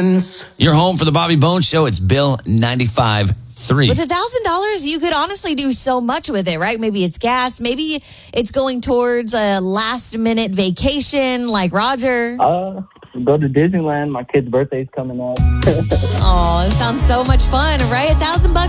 Your home for the Bobby Bones Show. It's Bill 95.3. With $1,000, you could honestly do so much with it, right? Maybe it's gas. Maybe it's going towards a last-minute vacation like Roger. Go to Disneyland. My kid's birthday's coming up. Oh, it sounds so much fun, right? $1,000